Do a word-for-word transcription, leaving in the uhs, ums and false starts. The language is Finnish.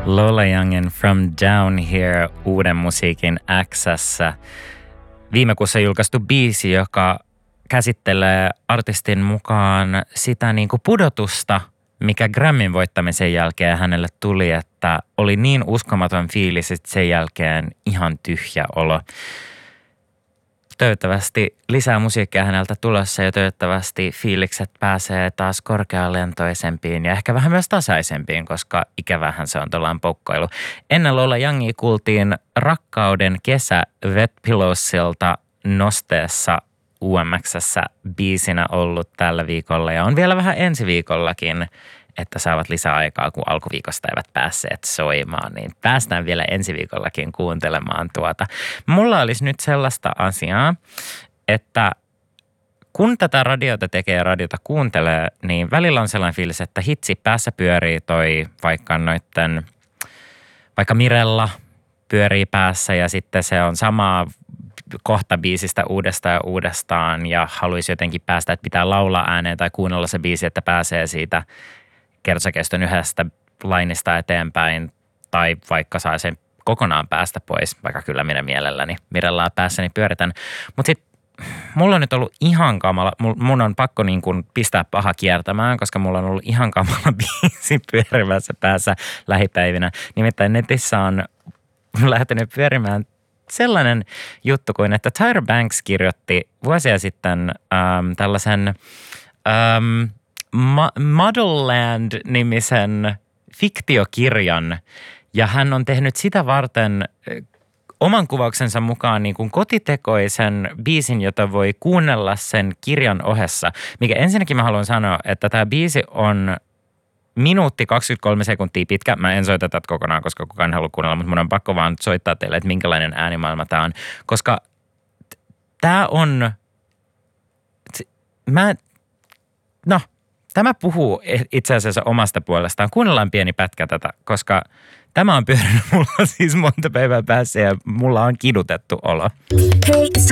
Lola Youngin From Down Here uuden musiikin X:ssä. Viime kuussa julkaistu biisi, joka käsittelee artistin mukaan sitä niin kuin pudotusta, mikä Grammyn voittamisen jälkeen hänelle tuli, että oli niin uskomaton fiilis, että sen jälkeen ihan tyhjä olo. Toivottavasti lisää musiikkia häneltä tulossa ja toivottavasti fiilikset pääsee taas korkealentoisempiin ja ehkä vähän myös tasaisempiin, koska ikävähän se on tuollainen poukkoilu. Ennen Lola Youngia kuultiin Rakkauden kesä Wet Pillowsilta Nosteessa U M X:ssä biisinä ollut tällä viikolla ja on vielä vähän ensi viikollakin, että saavat lisää aikaa, kun alkuviikosta eivät päässeet soimaan, niin päästään vielä ensi viikollakin kuuntelemaan tuota. Mulla olisi nyt sellaista asiaa, että kun tätä radiota tekee ja radiota kuuntelee, niin välillä on sellainen fiilis, että hitsi päässä pyörii toi vaikka noitten, vaikka Mirella pyörii päässä ja sitten se on samaa kohta biisistä uudestaan ja uudestaan ja haluaisi jotenkin päästä, että pitää laulaa ääneen tai kuunnella se biisi, että pääsee siitä kertsakeston yhdestä lainista eteenpäin tai vaikka saa sen kokonaan päästä pois, vaikka kyllä minä mielelläni Mirellaa päässäni pyöritän. Mutta sitten mulla on nyt ollut ihan kamala, mun on pakko niin kuin pistää paha kiertämään, koska mulla on ollut ihan kamala biisi pyörimässä päässä lähipäivinä. Nimittäin netissä on lähtenyt pyörimään sellainen juttu kuin, että Tyra Banks kirjoitti vuosia sitten ähm, tällaisen ähm, Ma- Modelland-nimisen fiktiokirjan ja hän on tehnyt sitä varten oman kuvauksensa mukaan niin kuin kotitekoisen biisin, jota voi kuunnella sen kirjan ohessa. Mikä ensinnäkin mä haluan sanoa, että tämä biisi on minuutti kaksikymmentäkolme sekuntia pitkä. Mä en soita tätä kokonaan, koska kukaan ei halua kuunnella, mutta mun on pakko vaan soittaa teille, että minkälainen äänimaailma tämä on. Koska tämä on, mä, no, tämä puhuu itse asiassa omasta puolestaan. Kuunnellaan pieni pätkä tätä, koska tämä on pyörinyt mulla siis monta päivää päässä ja mulla on kidutettu olo.